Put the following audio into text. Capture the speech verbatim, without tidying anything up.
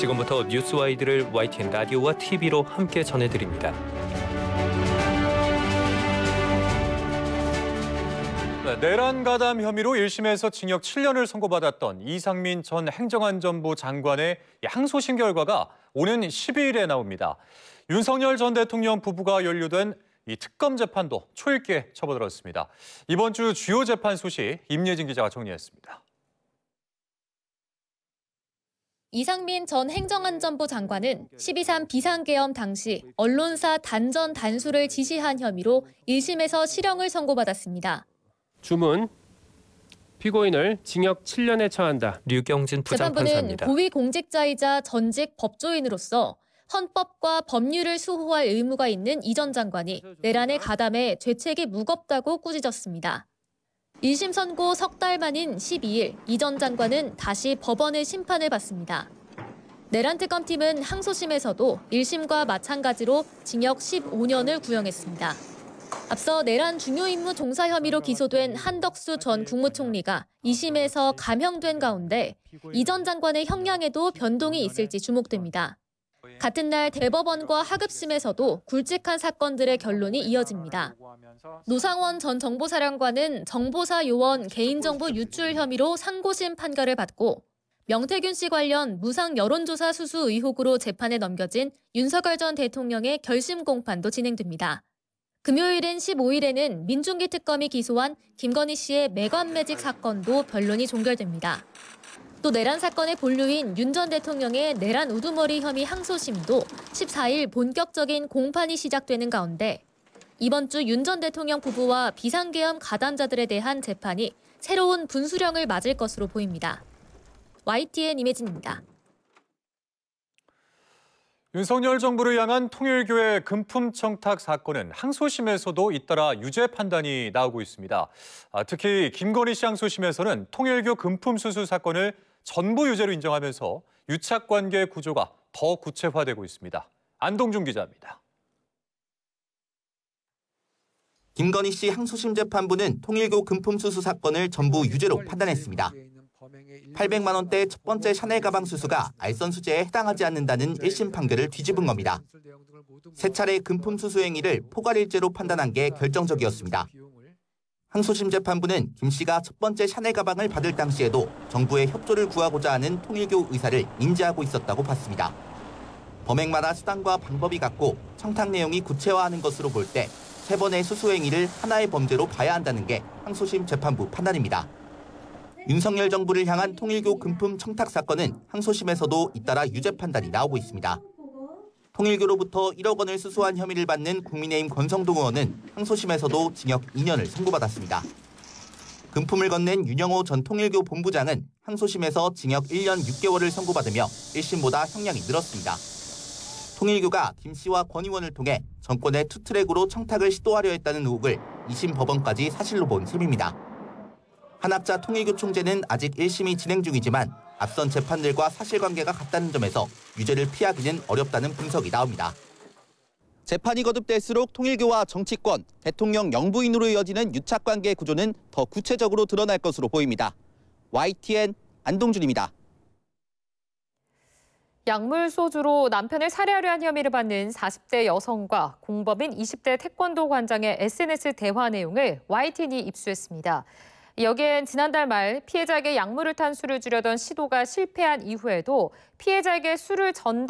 지금부터 뉴스와이드를 와이티엔 라디오와 티비로 함께 전해드립니다. 네, 내란 가담 혐의로 일 심에서 징역 칠 년을 선고받았던 이상민 전 행정안전부 장관의 항소심 결과가 오는 십이 일에 나옵니다. 윤석열 전 대통령 부부가 연루된 이 특검 재판도 초읽기에 접어들었습니다. 이번 주 주요 재판 소식 임예진 기자가 정리했습니다. 이상민 전 행정안전부 장관은 십이 삼 비상계엄 당시 언론사 단전 단수를 지시한 혐의로 일 심에서 실형을 선고받았습니다. 주문, 피고인을 징역 칠 년에 처한다. 류경진 재판부는 부장판사입니다. 고위공직자이자 전직 법조인으로서 헌법과 법률을 수호할 의무가 있는 이 전 장관이 내란의 가담에 죄책이 무겁다고 꾸짖었습니다. 일 심 선고 석 달 만인 십이 일, 이 전 장관은 다시 법원의 심판을 받습니다. 내란특검팀은 항소심에서도 일 심과 마찬가지로 징역 십오 년을 구형했습니다. 앞서 내란 중요 임무 종사 혐의로 기소된 한덕수 전 국무총리가 이 심에서 감형된 가운데 이 전 장관의 형량에도 변동이 있을지 주목됩니다. 같은 날 대법원과 하급심에서도 굵직한 사건들의 결론이 이어집니다. 노상원 전 정보사령관은 정보사 요원 개인정보 유출 혐의로 상고심 판결을 받고 명태균 씨 관련 무상 여론조사 수수 의혹으로 재판에 넘겨진 윤석열 전 대통령의 결심 공판도 진행됩니다. 금요일인 십오 일에는 민중기 특검이 기소한 김건희 씨의 매관매직 사건도 변론이 종결됩니다. 또 내란 사건의 본류인 윤 전 대통령의 내란 우두머리 혐의 항소심도 십사 일 본격적인 공판이 시작되는 가운데 이번 주 윤 전 대통령 부부와 비상계엄 가담자들에 대한 재판이 새로운 분수령을 맞을 것으로 보입니다. 와이티엔 임혜진입니다. 윤석열 정부를 향한 통일교의 금품 청탁 사건은 항소심에서도 잇따라 유죄 판단이 나오고 있습니다. 특히 김건희 씨 항소심에서는 통일교 금품 수수 사건을 전부 유죄로 인정하면서 유착관계 구조가 더 구체화되고 있습니다. 안동준 기자입니다. 김건희 씨 항소심 재판부는 통일교 금품 수수 사건을 전부 유죄로 판단했습니다. 팔백만 원대 첫 번째 샤넬 가방 수수가 알선 수재에 해당하지 않는다는 일 심 판결을 뒤집은 겁니다. 세 차례 금품 수수 행위를 포괄일죄로 판단한 게 결정적이었습니다. 항소심 재판부는 김 씨가 첫 번째 샤넬 가방을 받을 당시에도 정부의 협조를 구하고자 하는 통일교 의사를 인지하고 있었다고 봤습니다. 범행마다 수단과 방법이 같고 청탁 내용이 구체화하는 것으로 볼 때 세 번의 수수 행위를 하나의 범죄로 봐야 한다는 게 항소심 재판부 판단입니다. 윤석열 정부를 향한 통일교 금품 청탁 사건은 항소심에서도 잇따라 유죄 판단이 나오고 있습니다. 통일교로부터 일억 원을 수수한 혐의를 받는 국민의힘 권성동 의원은 항소심에서도 징역 이 년을 선고받았습니다. 금품을 건넨 윤영호 전 통일교 본부장은 항소심에서 징역 일 년 육 개월을 선고받으며 일 심보다 형량이 늘었습니다. 통일교가 김 씨와 권 의원을 통해 정권의 투트랙으로 청탁을 시도하려 했다는 의혹을 이 심 법원까지 사실로 본 셈입니다. 한학자 통일교 총재는 아직 일 심이 진행 중이지만 앞선 재판들과 사실관계가 같다는 점에서 유죄를 피하기는 어렵다는 분석이 나옵니다. 재판이 거듭될수록 통일교와 정치권, 대통령 영부인으로 이어지는 유착관계 구조는 더 구체적으로 드러날 것으로 보입니다. 와이티엔 안동준입니다. 약물 소주로 남편을 살해하려 한 혐의를 받는 사십 대 여성과 공범인 이십 대 태권도 관장의 에스엔에스 대화 내용을 와이티엔이 입수했습니다. 여기엔 지난달 말 피해자에게 약물을 탄 술을 주려던 시도가 실패한 이후에도 피해자에게 술을 전달